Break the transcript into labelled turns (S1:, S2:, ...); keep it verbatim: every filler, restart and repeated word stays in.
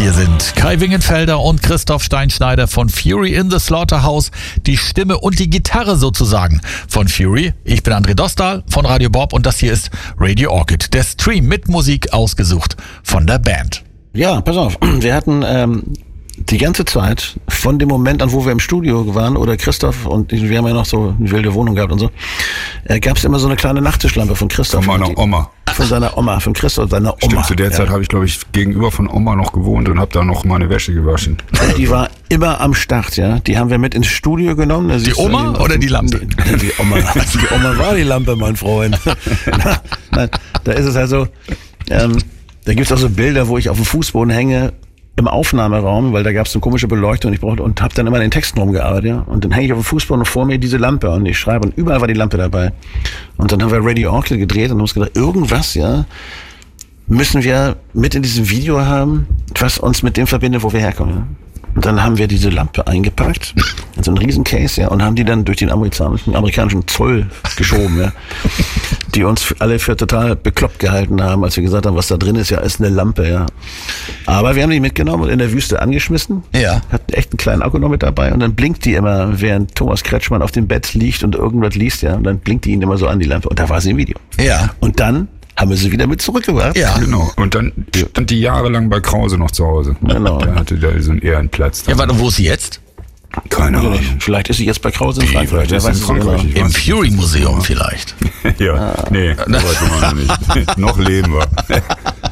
S1: Hier sind Kai Wingenfelder und Christoph Steinschneider von Fury in the Slaughterhouse, die Stimme und die Gitarre sozusagen von Fury. Ich bin André Dostal von Radio Bob und das hier ist Radio Orchid, der Stream mit Musik ausgesucht von der Band.
S2: Ja, pass auf, wir hatten ähm, die ganze Zeit, von dem Moment an, wo wir im Studio waren, oder Christoph und ich, wir haben ja noch so eine wilde Wohnung gehabt und so, äh, gab es immer so eine kleine Nachttischlampe von Christoph.
S3: Von meiner Oma.
S2: Von seiner Oma, von Christoph, seiner Oma.
S3: Stimmt, zu der Zeit ja. habe ich, glaube ich, gegenüber von Oma noch gewohnt und habe da noch meine Wäsche gewaschen.
S2: Die war immer am Start, ja. Die haben wir mit ins Studio genommen. Da
S1: die Oma oder die Lampe?
S2: Die, die Oma. Die Oma war die Lampe, mein Freund. Nein, da ist es halt so, ähm, da gibt's auch so Bilder, wo ich auf dem Fußboden hänge, im Aufnahmeraum, weil da gab es eine komische Beleuchtung und ich brauchte und habe dann immer an den Texten rumgearbeitet, ja. Und dann hänge ich auf dem Fußboden und vor mir diese Lampe und ich schreibe und überall war die Lampe dabei. Und dann haben wir Radio Orchid gedreht und haben uns gedacht, irgendwas, ja, müssen wir mit in diesem Video haben, was uns mit dem verbindet, wo wir herkommen. Ja. Und dann haben wir diese Lampe eingepackt in so einen riesen Case, ja, und haben die dann durch den amerikanischen, amerikanischen Zoll geschoben, ja, die uns alle für total bekloppt gehalten haben, als wir gesagt haben, was da drin ist, ja, ist eine Lampe, ja. Aber wir haben die mitgenommen und in der Wüste angeschmissen.
S1: Ja.
S2: Hatten echt einen kleinen Akku noch mit dabei und dann blinkt die immer, während Thomas Kretschmann auf dem Bett liegt und irgendwas liest, ja, und dann blinkt die ihn immer so an, die Lampe. Und da war sie im Video.
S1: Ja.
S2: Und dann haben wir sie wieder mit zurückgebracht.
S1: Ja.
S3: Genau. Und dann stand die jahrelang bei Krause noch zu Hause.
S2: Genau.
S3: Da hatte der so einen Ehrenplatz.
S1: Ja, warte, wo ist sie jetzt?
S3: Keine Ahnung.
S2: Vielleicht ist sie jetzt bei Krause in Frankreich.
S3: Vielleicht ist sie in Frankreich.
S1: Im Fury-Museum vielleicht.
S3: Ja, nee, so weit sind wir noch nicht. Noch leben wir.